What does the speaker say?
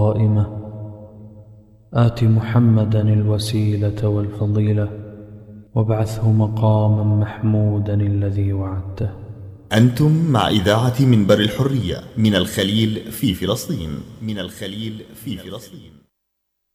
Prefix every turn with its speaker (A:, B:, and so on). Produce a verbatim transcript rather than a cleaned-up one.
A: قائمة آت محمدا الوسيلة والفضيلة وابعثه مقاما محمودا الذي وعدته.
B: أنتم مع إذاعة منبر الحرية من الخليل في فلسطين من الخليل في فلسطين.